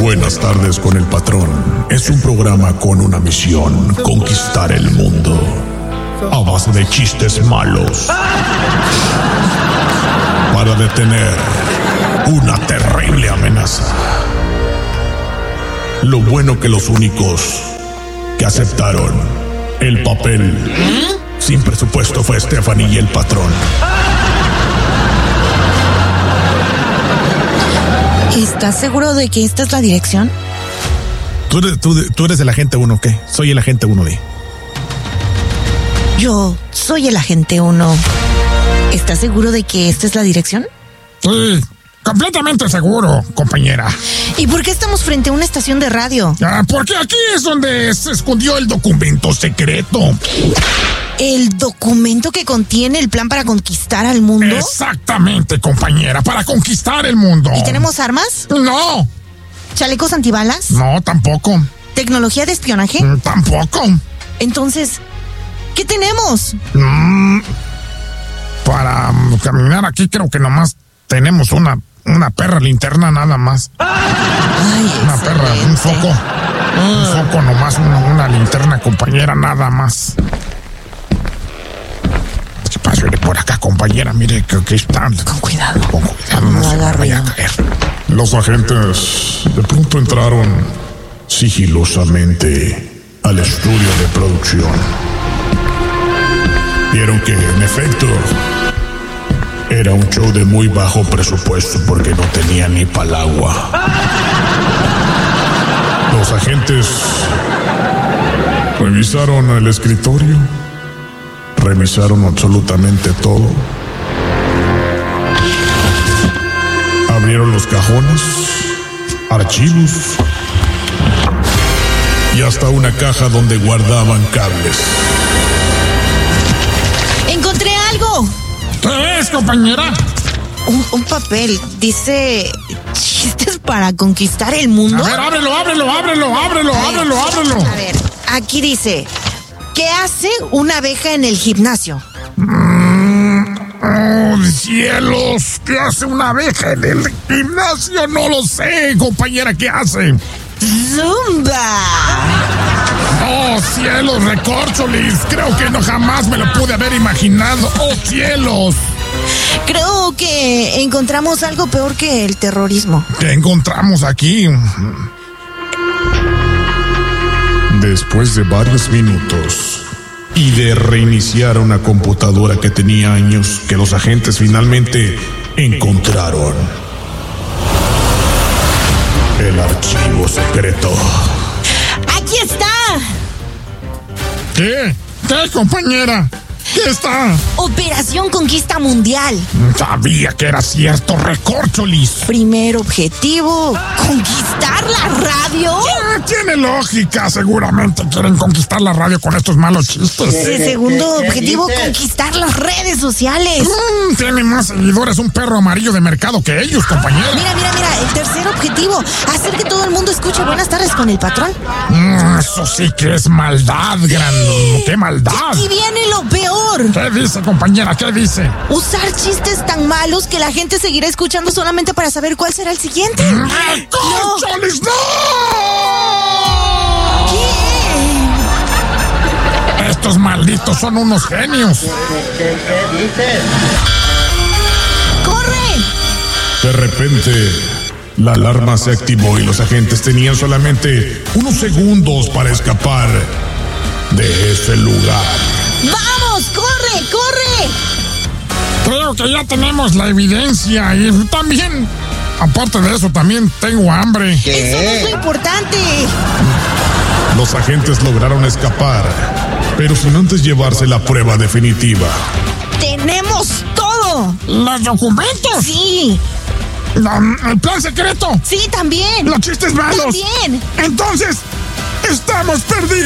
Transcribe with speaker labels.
Speaker 1: Buenas tardes con el patrón. Es un programa con una misión: conquistar el mundo a base de chistes malos para detener una terrible amenaza. Lo bueno que los únicos que aceptaron el papel sin presupuesto fue Stephanie y el patrón.
Speaker 2: ¿Estás seguro de que esta es la dirección?
Speaker 3: ¿Tú eres el agente 1, ¿qué? Soy el agente 1D.
Speaker 2: Yo soy el agente 1. ¿Estás seguro de que esta es la dirección?
Speaker 4: Sí, completamente seguro, compañera.
Speaker 2: ¿Y por qué estamos frente a una estación de radio?
Speaker 4: Porque aquí es donde se escondió el documento secreto.
Speaker 2: ¿El documento que contiene el plan para conquistar al mundo?
Speaker 4: Exactamente, compañera, para conquistar el mundo.
Speaker 2: ¿Y tenemos armas?
Speaker 4: No.
Speaker 2: ¿Chalecos antibalas?
Speaker 4: No, tampoco.
Speaker 2: ¿Tecnología de espionaje?
Speaker 4: Tampoco.
Speaker 2: Entonces, ¿qué tenemos?
Speaker 4: Para caminar aquí creo que nomás tenemos una perra linterna nada más.
Speaker 2: Ay,
Speaker 4: una perra, un foco. Un foco nomás, una linterna, compañera, nada más. ¿Qué pasó? Por acá, compañera, mire que están.
Speaker 2: Con cuidado.
Speaker 4: Con cuidado, no se vaya a caer.
Speaker 1: Los agentes de pronto entraron sigilosamente al estudio de producción. Vieron que, en efecto, era un show de muy bajo presupuesto porque no tenía ni pa'l agua. Los agentes revisaron el escritorio, revisaron absolutamente todo. Abrieron los cajones, archivos y hasta una caja donde guardaban cables.
Speaker 2: ¡Encontré algo!
Speaker 4: ¿Qué es, compañera?
Speaker 2: Un papel. Dice... ¿chistes para conquistar el mundo?
Speaker 4: A ver, ábrelo.
Speaker 2: A ver, aquí dice... ¿qué hace una abeja en el gimnasio?
Speaker 4: ¡Oh, cielos! ¿Qué hace una abeja en el gimnasio? No lo sé, compañera, ¿qué hace?
Speaker 2: ¡Zumba!
Speaker 4: ¡Oh, cielos, recorcholis! Creo que no jamás me lo pude haber imaginado. ¡Oh, cielos!
Speaker 2: Creo que encontramos algo peor que el terrorismo.
Speaker 4: ¿Qué encontramos aquí?
Speaker 1: Después de varios minutos y de reiniciar una computadora que tenía años, que los agentes finalmente encontraron el archivo secreto.
Speaker 2: ¡Aquí está!
Speaker 4: ¿Qué? ¿Qué, compañera? ¿Qué está?
Speaker 2: Operación Conquista Mundial.
Speaker 4: Sabía que era cierto, recorcholis.
Speaker 2: Primer objetivo, conquistar la radio.
Speaker 4: Tiene lógica, seguramente quieren conquistar la radio con estos malos chistes.
Speaker 2: El segundo objetivo, conquistar las redes sociales.
Speaker 4: Tiene más seguidores un perro amarillo de mercado que ellos, compañera.
Speaker 2: Mira, el tercer objetivo, hacer que todo el mundo escuche Buenas tardes con el patrón.
Speaker 4: Eso sí que es maldad, grande. ¡Qué maldad!
Speaker 2: Y viene lo peor.
Speaker 4: ¿Qué dice, compañera? ¿Qué dice?
Speaker 2: Usar chistes tan malos que la gente seguirá escuchando solamente para saber cuál será el siguiente.
Speaker 4: ¡Recorcholis, no!
Speaker 2: ¿Qué?
Speaker 4: Estos malditos son unos genios.
Speaker 5: ¿Qué dices?
Speaker 2: ¡Corre!
Speaker 1: De repente, la alarma se activó y los agentes tenían solamente unos segundos para escapar de ese lugar.
Speaker 2: ¡Vamos! ¡Corre!
Speaker 4: Creo que ya tenemos la evidencia y también, aparte de eso, también tengo hambre.
Speaker 2: Eso no es lo importante.
Speaker 1: Los agentes lograron escapar, pero sin antes llevarse la prueba definitiva.
Speaker 2: ¡Tenemos todo!
Speaker 4: ¿Los documentos?
Speaker 2: Sí.
Speaker 4: ¿El plan secreto?
Speaker 2: Sí, también.
Speaker 4: ¿Los chistes malos?
Speaker 2: También.
Speaker 4: Entonces, estamos perdidos.